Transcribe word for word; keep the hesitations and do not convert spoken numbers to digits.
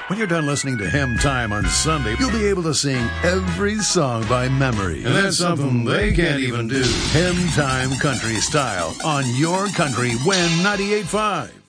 When you're done listening to Hymn Time on Sunday, you'll be able to sing every song by memory. And that's something they can't even do. Hymn Time Country Style on your Country Win ninety-eight point five.